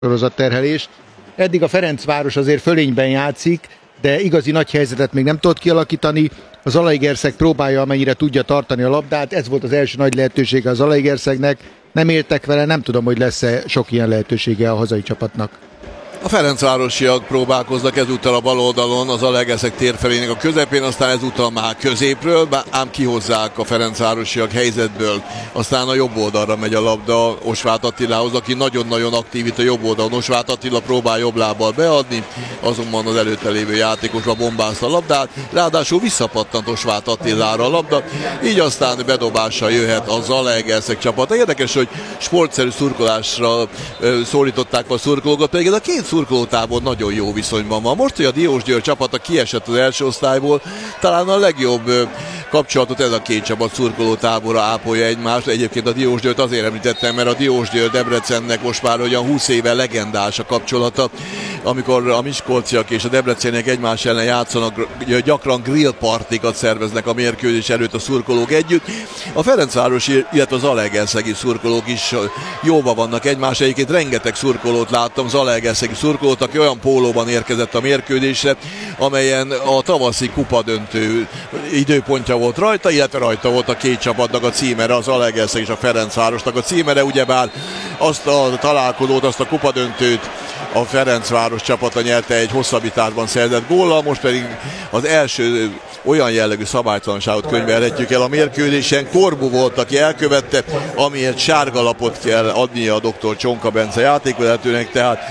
sorozatterhelést. Eddig a Ferencváros azért fölényben játszik, de igazi nagy helyzetet még nem tudott kialakítani. Az Zalaegerszeg próbálja, amennyire tudja tartani a labdát. Ez volt az első nagy lehetősége az Zalaegerszegnek. Nem értek vele, nem tudom, hogy lesz-e sok ilyen lehetősége a hazai csapatnak. A ferencvárosiak próbálkoznak ezúttal a bal oldalon, az Zalaegerszeg térfelének a közepén, aztán ezúttal már középről, ám kihozzák a ferencvárosiak helyzetből. Aztán a jobb oldalra megy a labda Osváth Attilához, aki nagyon-nagyon aktív itt a jobb oldalon. Osváth Attila próbál jobb lábbal beadni, azonban az előtte lévő játékosra bombázta a labdát, ráadásul visszapattant Osváth Attilára a labda, így aztán bedobással jöhet a Zalaegerszeg csapata. Érdekes, hogy sportszerű szurkolásra szólították a szurkolókat, pedig ez a két szurkolótábor nagyon jó viszonyban van. Most, hogy a Diósgyőr csapata kiesett az első osztályból, talán a legjobb kapcsolatot ez a két csapat szurkolótábora ápolja egymást. Egyébként a Diósgyőrt azért említettem, mert a Diósgyőr Debrecennek most már olyan 20 éve legendás a kapcsolata. Amikor a miskolciak és a debreceniek egymás ellen játszanak, gyakran grillpartikat szerveznek a mérkőzés előtt a szurkolók együtt. A ferencvárosi, illetve az zalaegerszegi szurkolók is jóba vannak egymás. Egyébként rengeteg szurkolót láttam, zalaegerszegi szurkolót, aki olyan pólóban érkezett a mérkőzésre, amelyen a tavaszi kupadöntő időpontja volt rajta, illetve rajta volt a két csapatnak a címere, az Zalaegerszeg és a Ferencvárosnak a címere, ugyebár azt a találkozót, azt a kupadöntőt a Ferencváros csapata nyerte egy hosszabbításban szerzett góllal, most pedig az első olyan jellegű szabálytalanságot könyvelhetjük el a mérkőzésen. Korbu volt, aki elkövette, amiért sárgalapot kell adnia a dr. Csonka Bence játékvezetőnek, tehát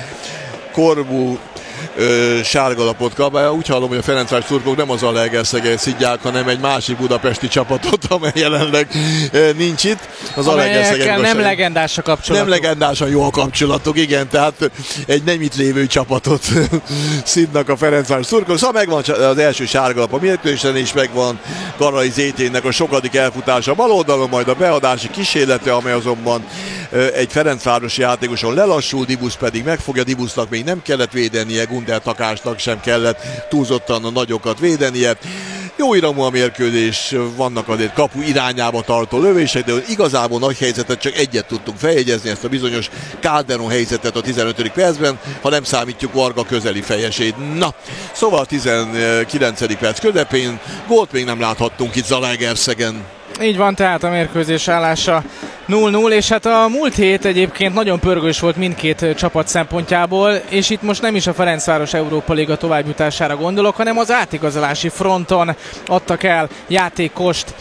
Korbu sárgalapot kap. Úgy hallom, hogy a Ferencváros szurkolók nem az Zalaegerszeget szidják, hanem egy másik budapesti csapatot, amely jelenleg nincs itt. Az amelyekkel nem legendás a kapcsolatuk. Nem legendás a jó a kapcsolatok, igen, tehát egy nem itt lévő csapatot szidnak a Ferencváros szurkolók. Szóval megvan az első sárgalap a mérkőzésen, és megvan Garai Zéténnek a sokadik elfutása bal oldalon, majd a beadási kísérlete, amely azonban egy ferencvárosi játékoson lelassul, Dibusz pedig megfogja. Dibusznak még nem kellett védenie, Gundel Takásnak sem kellett túlzottan a nagyokat védenie. Jó iramú a mérkőzés, vannak azért kapu irányába tartó lövések, de igazából nagy helyzetet csak egyet tudtunk feljegyezni, ezt a bizonyos Calderon helyzetet a 15. percben, ha nem számítjuk Varga közeli fejesét. Na, szóval 19. perc közepén gólt még nem láthattunk itt Zalaegerszegen. Így van, tehát a mérkőzés állása 0-0, és hát a múlt hét egyébként nagyon pörgős volt mindkét csapat szempontjából, és itt most nem is a Ferencváros Európa Liga továbbjutására gondolok, hanem az átigazolási fronton adtak el játékost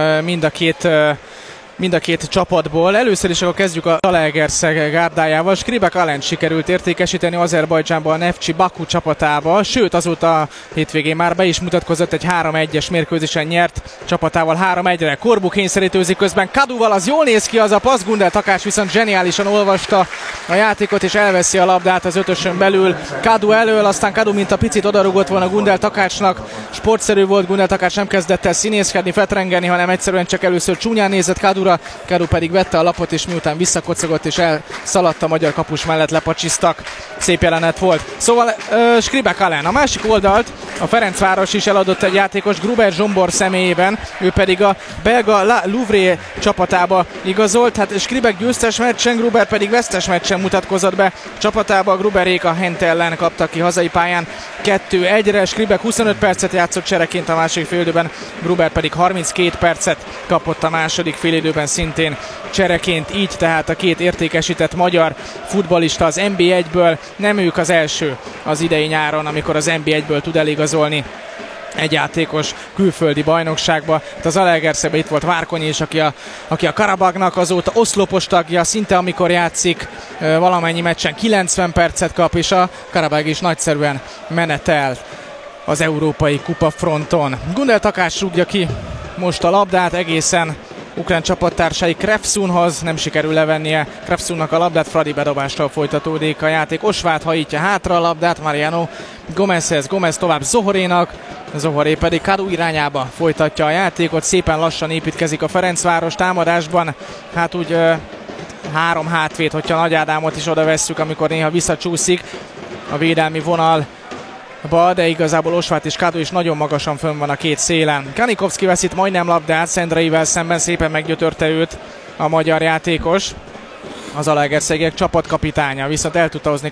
mind a két csapatból. Először is akkor kezdjük a Zalaegerszeg gárdájával. Skribek Alent sikerült értékesíteni Azerbajdzsánban a Neftchi Baku csapatába, sőt azóta a hétvégén már be is mutatkozott, egy 3-1-es mérkőzésen nyert csapatával 3-1-re. Korbu kényszerítőzik közben Kaduval, az jól néz ki az a passz, Gundel Takács viszont zseniálisan olvasta a játékot és elveszi a labdát az ötösön belül. Kadu elől, aztán Kadu mint a picit odarugott volna Gundel Takácsnak. Sportszerű volt, Gundel Takács nem kezdett el színészkedni, fetrengeni, hanem egyszerűen csak először csúnyán nézett Kadura, Kadu pedig vette a lapot, és miután visszakocogott és elszaladt a magyar kapus mellett, lepacsisztak. Szép jelenet volt. Szóval Skribek Alen. A másik oldalt a Ferencváros is eladott egy játékos Gruber Zsombor személyében, ő pedig a belga La Louvre csapatába igazolt. Hát Skribek győztes meccsen, Gruber pedig vesztes meccsen mutatkozott be csapatába. Gruberék a Hent ellen kaptak ki hazai pályán 2-1-re. Skribek 25 percet játszott csereként a második félidőben, Gruber pedig 32 percet kapott a második félidőben szintén csereként, így tehát a két értékesített magyar futballista az NB1-ből, nem ők az első az idei nyáron, amikor az NB1-ből tud eligazolni egy játékos külföldi bajnokságba. Hát az Zalaegerszegben itt volt Várkonyi is, aki a Karabagnak azóta oszlopos tagja, szinte amikor játszik valamennyi meccsen 90 percet kap, és a Karabag is nagyszerűen menetel az európai kupa fronton. Gundel Takács rúgja ki most a labdát egészen ukrán csapattársai Krefszunhoz, nem sikerül levennie Krefszunnak a labdát, Fradi bedobással folytatódik a játék. Osváth hajítja hátra a labdát Mariano Gomezhez, Gomez tovább Zohorénak, Zohoré pedig Kadu irányába folytatja a játékot, szépen lassan építkezik a Ferencváros támadásban, hát úgy 3 hátvéd, hogyha Nagy Ádámot is oda vesszük, amikor néha visszacsúszik a védelmi vonal, de igazából Osváth és Kadu is nagyon magasan fönn van a két szélen. Kanikovszki veszít majdnem labdát, Szendreivel szemben szépen meggyötörte őt a magyar játékos. az Zalaegerszegek csapatkapitánya, viszont el tudta hozni